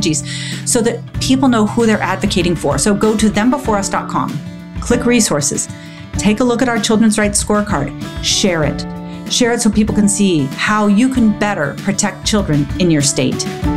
strategies so that people know who they're advocating for. So go to thembeforeus.com, click resources, take a look at our Children's Rights Scorecard, share it. Share it so people can see how you can better protect children in your state.